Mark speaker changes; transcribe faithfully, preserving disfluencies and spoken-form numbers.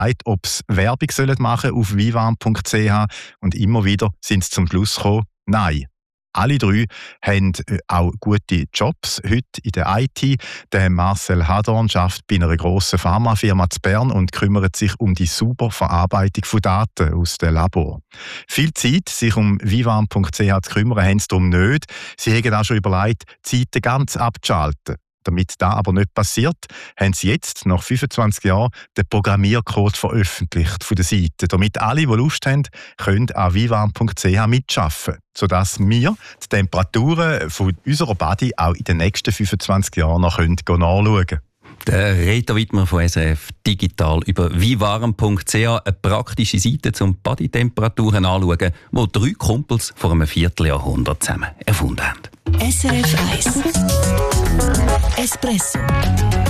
Speaker 1: überlegt, ob sie Werbung machen auf vivan punkt c h und immer wieder sind sie zum Schluss gekommen, nein. Alle drei haben auch gute Jobs heute in der I T. Der Marcel Hadorn arbeitet bei einer grossen Pharmafirma in Bern und kümmert sich um die saubere Verarbeitung von Daten aus dem Labor. Viel Zeit, sich um vivan punkt c h zu kümmern, haben sie darum nicht. Sie haben auch schon überlegt, die Zeiten ganz abzuschalten. Damit das aber nicht passiert, haben sie jetzt, nach fünfundzwanzig Jahren, den Programmiercode veröffentlicht von der Seite, damit alle, die Lust haben, können an vivan punkt c h mitarbeiten, sodass wir die Temperaturen von unserer Body auch in den nächsten fünfundzwanzig Jahren noch nachschauen können.
Speaker 2: Der Reto Wittmer von S R F Digital über vivan punkt c h, eine praktische Seite zum Bodytemperaturen anschauen, die drei Kumpels vor einem Vierteljahrhundert zusammen erfunden haben.
Speaker 3: S R F eins Espresso